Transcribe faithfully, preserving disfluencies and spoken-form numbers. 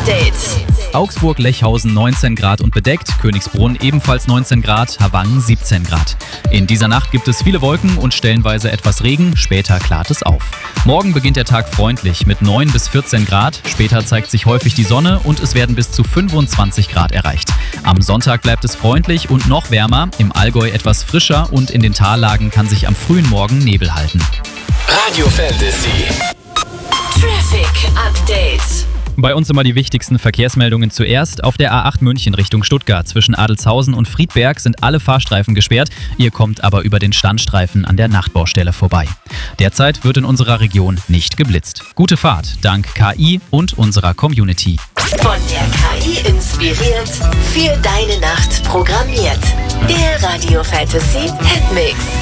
Update. Augsburg-Lechhausen neunzehn Grad und bedeckt, Königsbrunn ebenfalls neunzehn Grad, Havangen siebzehn Grad. In dieser Nacht gibt es viele Wolken und stellenweise etwas Regen, später klart es auf. Morgen beginnt der Tag freundlich mit neun bis vierzehn Grad, später zeigt sich häufig die Sonne und es werden bis zu fünfundzwanzig Grad erreicht. Am Sonntag bleibt es freundlich und noch wärmer, im Allgäu etwas frischer und in den Tallagen kann sich am frühen Morgen Nebel halten. Radio Fantasy. Traffic Update. Bei uns immer die wichtigsten Verkehrsmeldungen zuerst. Auf der A acht München Richtung Stuttgart zwischen Adelzhausen und Friedberg sind alle Fahrstreifen gesperrt. Ihr kommt aber über den Standstreifen an der Nachtbaustelle vorbei. Derzeit wird in unserer Region nicht geblitzt. Gute Fahrt, dank K I und unserer Community. Von der K I inspiriert, für deine Nacht programmiert. Der Radio Fantasy Hitmix.